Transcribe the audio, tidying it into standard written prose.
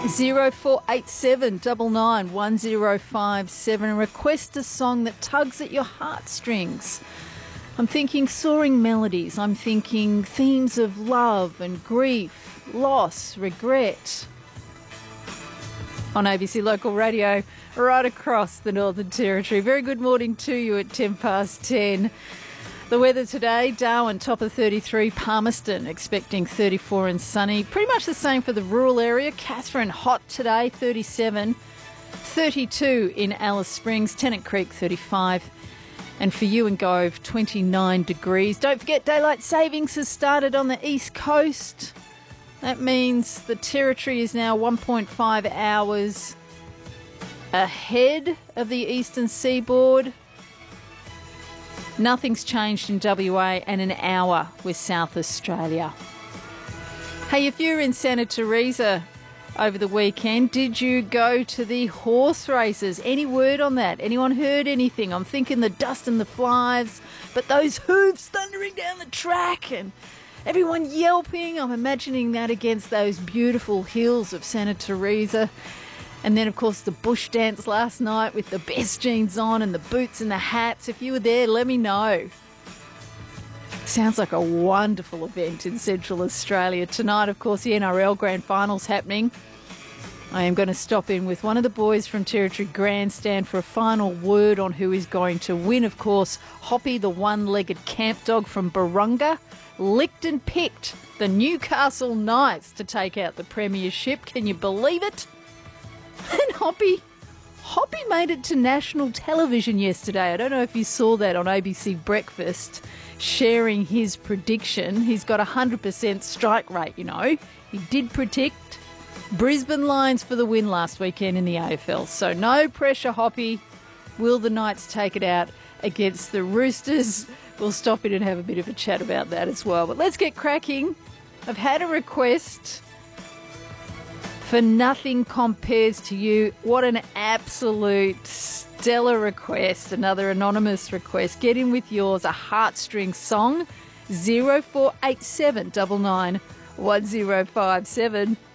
0487 99 1057. Request a song that tugs at your heartstrings. I'm thinking soaring melodies. I'm thinking themes of love and grief, loss, regret. On ABC Local Radio, right across the Northern Territory. Very good morning to you at 10 past 10. The weather today, Darwin top of 33, Palmerston expecting 34 and sunny. Pretty much the same for the rural area. Katherine hot today, 37. 32 in Alice Springs, Tennant Creek 35. And for you and Gove, 29 degrees. Don't forget daylight savings has started on the east coast. That means the Territory is now 1.5 hours ahead of the eastern seaboard. Nothing's changed in WA, and an hour with South Australia. Hey, if you're in Santa Teresa over the weekend, did you go to the horse races? Any word on that? Anyone heard anything? I'm thinking the dust and the flies, but those hooves thundering down the track and everyone yelping. I'm imagining that against those beautiful hills of Santa Teresa. And then, of course, the bush dance last night with the best jeans on and the boots and the hats. If you were there, let me know. Sounds like a wonderful event in Central Australia. Tonight, of course, the NRL Grand Final's happening. I am going to stop in with one of the boys from Territory Grandstand for a final word on who is going to win. Of course, Hoppy, the one-legged camp dog from Barunga, licked and picked the Newcastle Knights to take out the premiership. Can you believe it? And Hoppy made it to national television yesterday. I don't know if you saw that on ABC Breakfast, sharing his prediction. He's got a 100% strike rate, you know. He did predict Brisbane Lions for the win last weekend in the AFL. So no pressure, Hoppy. Will the Knights take it out against the Roosters? We'll stop in and have a bit of a chat about that as well. But let's get cracking. I've had a request for Nothing Compares to You. What an absolute stellar request. Another anonymous request. Get in with yours, a heartstring song. 0487 99 1057.